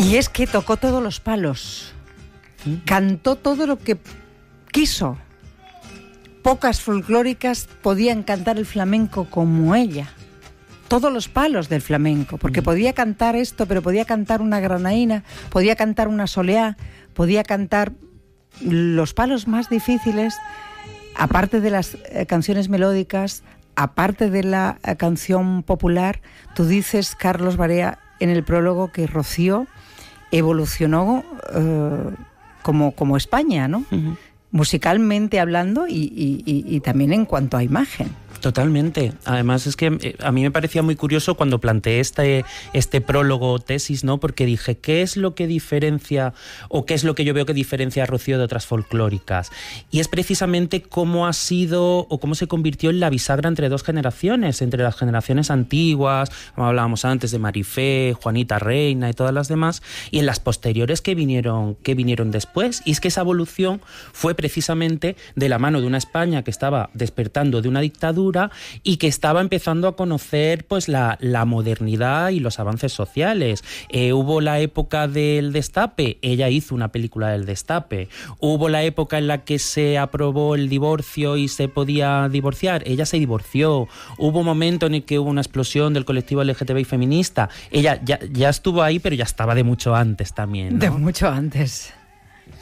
Y es que tocó todos los palos, cantó todo lo que quiso. Pocas folclóricas podían cantar el flamenco como ella. Todos los palos del flamenco, porque podía cantar esto, pero podía cantar una granaína, podía cantar una soleá, podía cantar los palos más difíciles, aparte de las canciones melódicas, aparte de la canción popular. Tú dices, Carlos Barea, en el prólogo, que Rocío evolucionó como España, ¿no? Uh-huh. Musicalmente hablando y también en cuanto a imagen. Totalmente. Además es que a mí me parecía muy curioso cuando planteé este prólogo tesis, ¿no? Porque dije, ¿qué es lo que diferencia o qué es lo que yo veo que diferencia a Rocío de otras folclóricas? Y es precisamente cómo ha sido o cómo se convirtió en la bisagra entre dos generaciones, entre las generaciones antiguas, como hablábamos antes de Marifé, Juanita Reina y todas las demás, y en las posteriores que vinieron después. Y es que esa evolución fue precisamente de la mano de una España que estaba despertando de una dictadura y que estaba empezando a conocer pues la modernidad y los avances sociales. Hubo la época del Destape, ella hizo una película del Destape. Hubo la época en la que se aprobó el divorcio y se podía divorciar, ella se divorció. Hubo un momento en el que hubo una explosión del colectivo LGTBI feminista, ella ya estuvo ahí, pero ya estaba de mucho antes también, ¿no? De mucho antes.